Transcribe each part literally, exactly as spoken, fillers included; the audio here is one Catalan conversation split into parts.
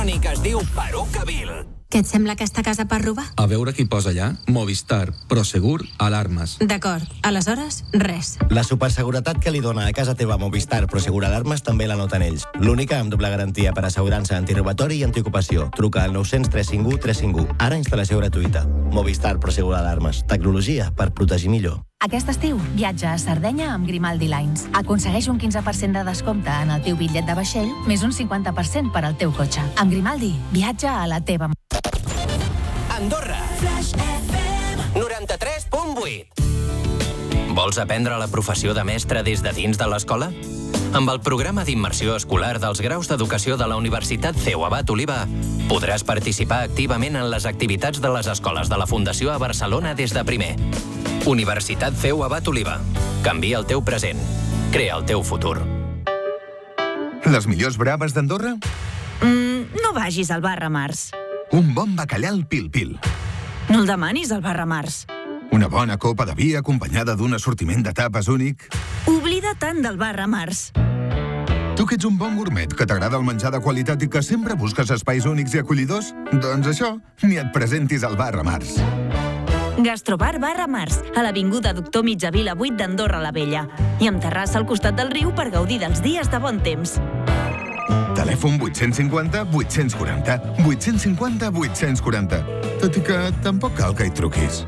que es diu Perucaville. Què et sembla aquesta casa per robar? A veure qui posa allà. Movistar, Prosegur, Alarmes. D'acord, aleshores, res. La superseguretat que li dona a casa teva Movistar Prosegur Alarmes també la noten ells. L'única amb doble garantia per assegurança antirobatori i antiocupació. Truca al nou cents tres cinc u tres cinc u. Ara instal·lació gratuïta. Movistar Prosegur Alarmes. Tecnologia per protegir millor. Aquest estiu, viatja a Sardenya amb Grimaldi Lines. Aconsegueix un quinze per cent de descompte en el teu bitllet de vaixell, més un cinquanta per cent per al teu cotxe. Amb Grimaldi, viatja a la teva... Andorra. Flash F M noranta-tres punt vuit. Vols aprendre la professió de mestre des de dins de l'escola? Amb el programa d'immersió escolar dels graus d'educació de la Universitat C E U Abat Oliba podràs participar activament en les activitats de les escoles de la Fundació a Barcelona des de primer. Universitat C E U Abat Oliba. Canvia el teu present. Crea el teu futur. Les millors braves d'Andorra? Mm, no vagis al bar Ramars. Un bon bacallà al pil-pil. No el demanis al bar Ramars. Una bona copa de vi acompanyada d'un assortiment de tapes únic. Oblida tant del bar Ramars. Tu que ets un bon gourmet, que t'agrada el menjar de qualitat i que sempre busques espais únics i acollidors, doncs això, ni et presentis al bar Ramars. Gastrobar Bar Ramars, a l'avinguda Doctor Mitjavila vuit d'Andorra la Vella. I amb terrassa al costat del riu per gaudir dels dies de bon temps. Telèfon vuit cinquanta vuit quaranta, vuit cinquanta vuit quaranta. Tot i que tampoc cal que hi truquis.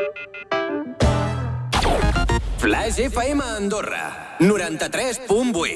Flash F M Andorra, noranta-tres punt vuit.